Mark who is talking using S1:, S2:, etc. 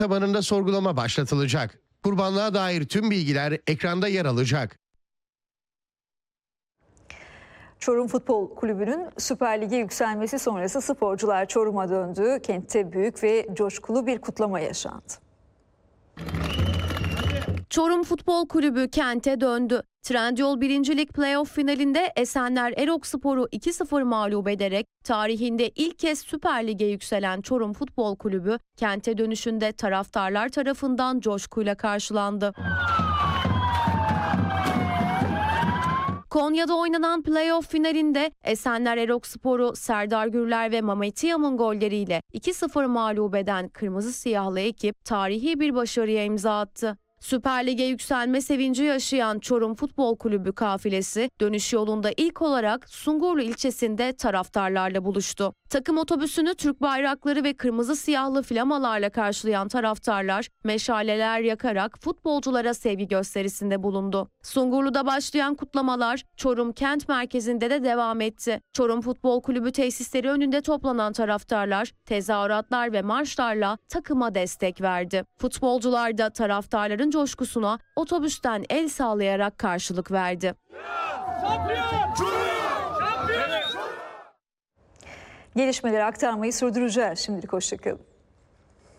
S1: tabanında sorgulama başlatılacak. Kurbanlığa dair tüm bilgiler ekranda yer alacak.
S2: Çorum Futbol Kulübü'nün Süper Lig'e yükselmesi sonrası sporcular Çorum'a döndü. Kentte büyük ve coşkulu bir kutlama yaşandı.
S3: Çorum Futbol Kulübü kente döndü. Trendyol 1. Lig playoff finalinde Esenler Erokspor'u 2-0 mağlup ederek tarihinde ilk kez Süper Lig'e yükselen Çorum Futbol Kulübü kente dönüşünde taraftarlar tarafından coşkuyla karşılandı. Konya'da oynanan playoff finalinde Esenler Erokspor'u Serdar Gürler ve Mehmet Yam'ın golleriyle 2-0 mağlup eden kırmızı siyahlı ekip tarihi bir başarıya imza attı. Süper Lig'e yükselme sevinci yaşayan Çorum Futbol Kulübü kafilesi dönüş yolunda ilk olarak Sungurlu ilçesinde taraftarlarla buluştu. Takım otobüsünü Türk bayrakları ve kırmızı siyahlı flamalarla karşılayan taraftarlar meşaleler yakarak futbolculara sevgi gösterisinde bulundu. Sungurlu'da başlayan kutlamalar Çorum kent merkezinde de devam etti. Çorum Futbol Kulübü tesisleri önünde toplanan taraftarlar tezahüratlar ve marşlarla takıma destek verdi. Futbolcular da taraftarların coşkusuna otobüsten el sallayarak karşılık verdi. Gelişmeleri aktarmayı sürdüreceğiz. Şimdilik hoşça kalın.